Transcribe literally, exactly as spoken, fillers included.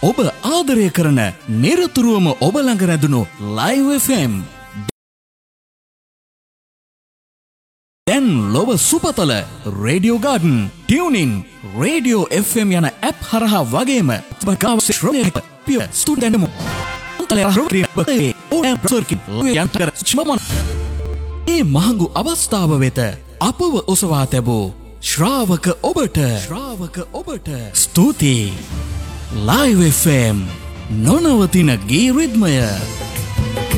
ඔබ ආදරය කරන නිරතුරුවම ඔබ ළඟ රැඳුණු ලයිව් එෆ් එම්. දැන් ලොව සුපතල radio garden, tuning, radio F M යන ඇප් හරහා වගේම ඒ මහඟු අවස්ථාව වෙත අපව ඔසවා තැබූ ශ්‍රාවක ඔබට ශ්‍රාවක ඔබට ස්තුතියි. ලයිව් එෆ් එම් නොනවතින ගී රිද්මය.